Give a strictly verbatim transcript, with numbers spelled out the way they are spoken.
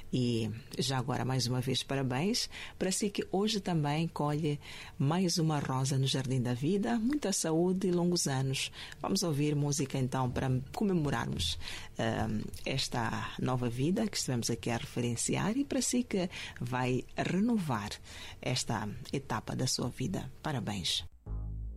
E já agora, mais uma vez, parabéns para si que hoje também colhe mais uma rosa no Jardim da Vida. Muita saúde e longos anos. Vamos ouvir música então para comemorarmos uh, esta nova vida que estivemos aqui a referenciar e para si que vai renovar esta etapa da sua vida. Parabéns.